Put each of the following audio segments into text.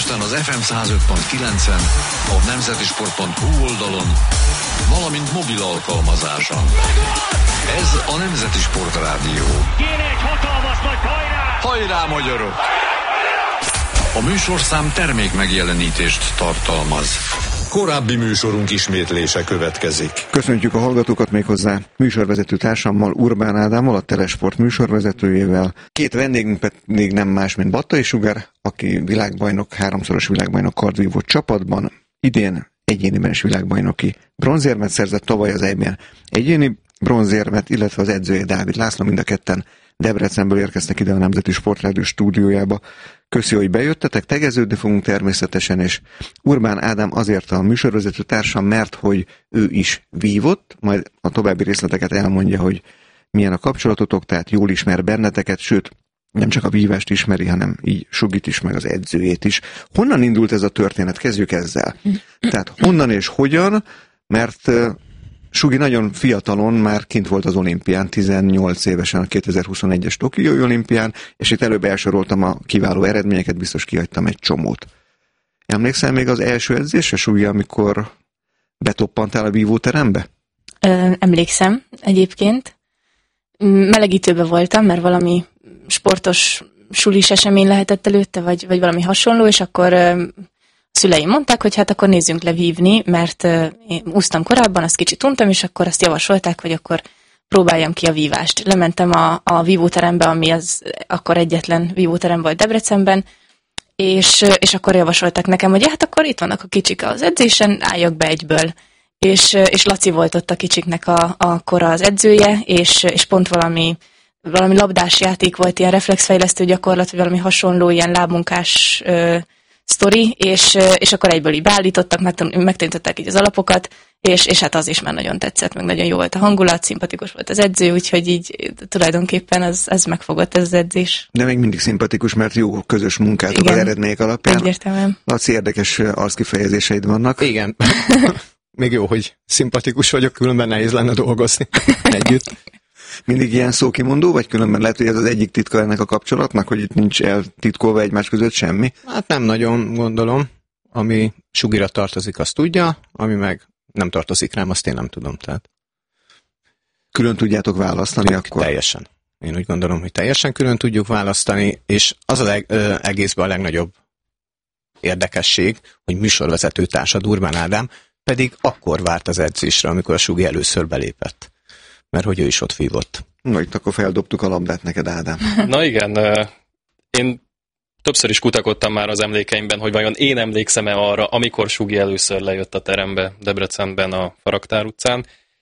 Budapesten az FM 105.9-en, a nemzetisport.hu oldalon, valamint mobil alkalmazáson. Ez a Nemzeti Sport Rádió. Kéne egy hatalmas nagy hajrá! Hajrá, magyarok! A műsorszám termék megjelenítést tartalmaz. Korábbi műsorunk ismétlése következik. Köszöntjük a hallgatókat méghozzá műsorvezető társammal, Urbán Ádámmal, a Telesport műsorvezetőjével. Két vendégünk pedig nem más, mint Battai Sugár, aki világbajnok, háromszoros világbajnok kardvívó csapatban, idén egyéniben is világbajnoki bronzérmet szerzett, tavaly az EB-n egyéni bronzérmet, illetve az edzője Dávid László, mind a ketten Debrecenből érkeztek ide a Nemzeti Sportrádió stúdiójába. Köszi, hogy bejöttetek, tegeződni fogunk természetesen, és Urbán Ádám azért a műsorvezető társam, mert hogy ő is vívott, majd a további részleteket elmondja, hogy milyen a kapcsolatotok, tehát jól ismer benneteket, sőt, nem csak a vívást ismeri, hanem így Sugit is, meg az edzőjét is. Honnan indult ez a történet? Kezdjük ezzel. Tehát honnan és hogyan, mert Sugi nagyon fiatalon már kint volt az olimpián, 18 évesen a 2021-es Tokiói olimpián, és itt előbb elsoroltam a kiváló eredményeket, biztos kihagytam egy csomót. Emlékszel még az első edzésre, Sugi, amikor betoppantál a vívóterembe? Emlékszem egyébként. Melegítőben voltam, mert valami sportos sulis esemény lehetett előtte, vagy valami hasonló, és akkor szüleim mondták, hogy hát akkor nézzünk le vívni, mert én úsztam korábban, azt kicsit untam, és akkor azt javasolták, hogy akkor próbáljam ki a vívást. Lementem a vívóterembe, ami az akkor egyetlen vívóterem volt Debrecenben, és akkor javasolták nekem, hogy hát akkor itt vannak a kicsik az edzésen, álljak be egyből. És Laci volt ott a kicsiknek akkor az edzője, és pont valami labdás játék volt, ilyen reflexfejlesztő gyakorlat, vagy valami hasonló, ilyen lábmunkás sztori, és akkor egyből így beállítottak, megtanították így az alapokat, és hát az is már nagyon tetszett, meg nagyon jó volt a hangulat, szimpatikus volt az edző, úgyhogy így tulajdonképpen ez megfogott, ez az edzés. De még mindig szimpatikus, mert jó közös munkátok az eredmények alapján. Egyértelműen. Laci, érdekes arckifejezéseid vannak. Igen. Még jó, hogy szimpatikus vagyok, különben nehéz lenne dolgozni együtt. Mindig ilyen szókimondó, vagy különben lehet, hogy ez az egyik titka ennek a kapcsolatnak, hogy itt nincs eltitkolva egymás között semmi? Hát nem nagyon gondolom. Ami Sugira tartozik, azt tudja, ami meg nem tartozik rám, azt én nem tudom. Tehát. Külön tudjátok választani akkor? Teljesen. Én úgy gondolom, hogy teljesen külön tudjuk választani, és az az egészben a legnagyobb érdekesség, hogy műsorvezető társad Urbán Ádám pedig akkor várt az edzésre, amikor a Sugi először belépett. Mert hogy ő is ott vívott. Na, itt akkor feldobtuk a labdát neked, Ádám. Na igen, én többször is kutakodtam már az emlékeimben, hogy vajon én emlékszem-e arra, amikor Sugi először lejött a terembe Debrecenben a Faraktár utcán.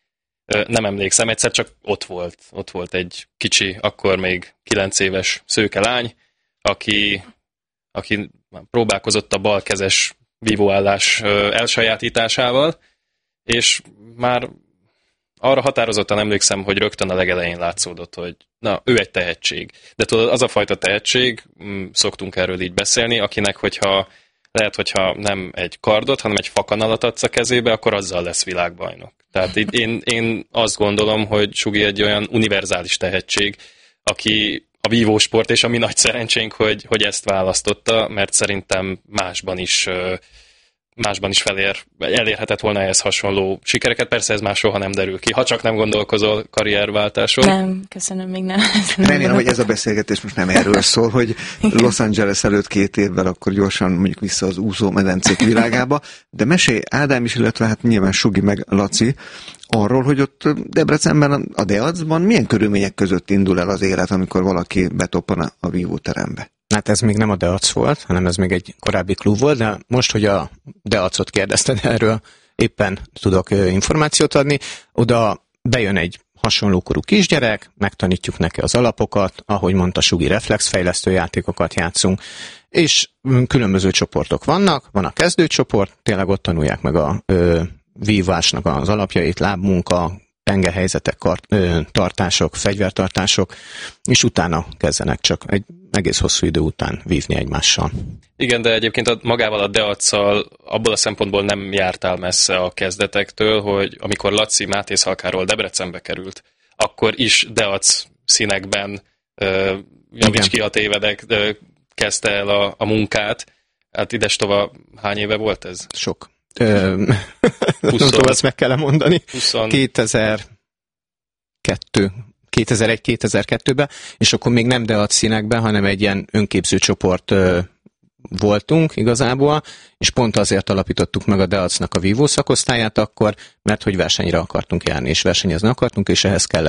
Nem emlékszem, egyszer csak ott volt egy kicsi, akkor még 9 éves szőke lány, aki próbálkozott a balkezes vívóállás elsajátításával, és már arra határozottan emlékszem, hogy rögtön a legelején látszódott, hogy na, ő egy tehetség. De tudod, az a fajta tehetség, szoktunk erről így beszélni, akinek, hogyha nem egy kardot, hanem egy fakanalat adsz a kezébe, akkor azzal lesz világbajnok. Tehát én azt gondolom, hogy Sugi egy olyan univerzális tehetség, aki a vívósport, és a mi nagy szerencsénk, hogy ezt választotta, mert szerintem másban is elérhetett volna ehhez hasonló sikereket. Persze ez már soha nem derül ki, ha csak nem gondolkozol karrierváltáson. Nem, köszönöm, még nem. Remélem, hogy ez a beszélgetés most nem erről szól, hogy Los Angeles előtt 2 évvel akkor gyorsan mondjuk vissza az úszómedencék világába, de mesélj Ádám is, illetve hát nyilván Sugi meg Laci arról, hogy ott Debrecenben, a Deacban milyen körülmények között indul el az élet, amikor valaki betoppan a vívóterembe? Hát ez még nem a Deac volt, hanem ez még egy korábbi klub volt, de most, hogy a Deacot kérdezted, erről éppen tudok információt adni. Oda bejön egy hasonlókorú kisgyerek, megtanítjuk neki az alapokat, ahogy mondta Sugi, reflexfejlesztő játékokat játszunk, és különböző csoportok vannak, van a kezdőcsoport, tényleg ott tanulják meg a vívásnak az alapjait, lábmunka, pengehelyzetek, tartások, fegyvertartások, és utána kezdenek csak egy egész hosszú idő után vívni egymással. Igen, de egyébként magával a Deac-szal abból a szempontból nem jártál messze a kezdetektől, hogy amikor Laci Mátészalkáról Debrecenbe került, akkor is Deac színekben, javíts ki, ha tévedek, kezdte el a munkát. Hát idestova hány éve volt ez? Sok. Nem tudom, ezt meg kell mondani. 2001-2002-ben, és akkor még nem Deac színekben, hanem egy ilyen önképző csoport voltunk igazából, és pont azért alapítottuk meg a Deacnak a vívó szakosztályát akkor, mert hogy versenyre akartunk járni, és versenyezni akartunk, és ehhez kellett